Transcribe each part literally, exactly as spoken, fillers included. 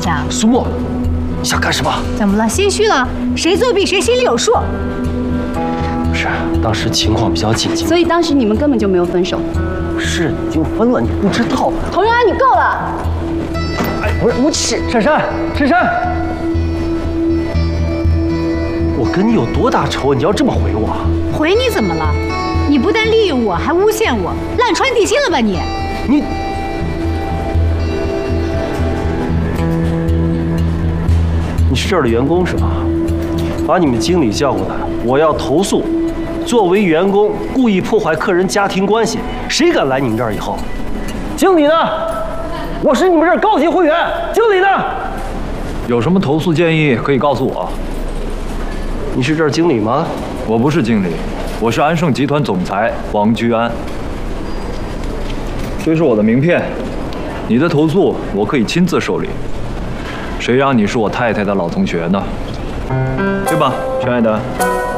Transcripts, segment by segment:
下。 苏沫，你想干什么？ 怎么了？心虚了？谁作弊谁心里有数。 不是，当时情况比较紧急。 所以当时你们根本就没有分手。 不是，已经分了，你不知道。 童元安，你够了！ 哎，不是，无耻！珊珊，珊珊，我跟你有多大仇，你要这么回我？ 回你怎么了？你不但利用我，还诬陷我，烂穿地心了吧你？ 你，你是这儿的员工是吧？把你们经理叫过来，我要投诉。作为员工故意破坏客人家庭关系，谁敢来你们这儿以后？经理呢？我是你们这儿高级会员，经理呢？ 有什么投诉建议可以告诉我。 你是这儿经理吗？ 我不是经理，我是安盛集团总裁王居安。这是我的名片，你的投诉我可以亲自受理。谁让你是我太太的老同学呢？对吧，亲爱的？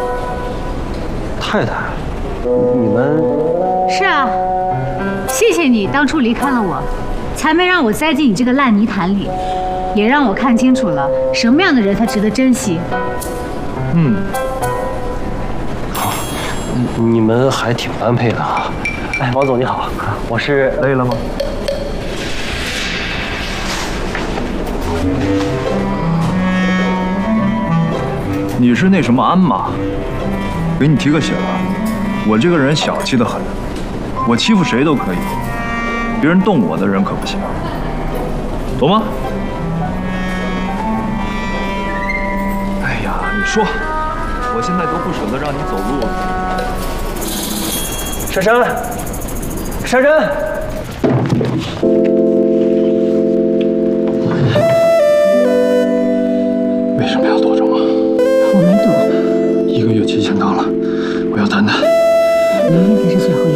太太，你们是啊，谢谢你当初离开了我，才没让我栽进你这个烂泥潭里，也让我看清楚了什么样的人才值得珍惜。 嗯， 好，你们还挺般配的啊。哎，王总你好，我是累了吗？你是那什么安吗？给你提个醒啊，我这个人小气得很，我欺负谁都可以，别人动我的人可不行，懂吗？哎呀，你说，我现在都不舍得让你走路了。 珊珊，珊珊。 为什么要躲着我？ 我没躲。 一个月期限到了，我要谈谈。 明天才是最后一天。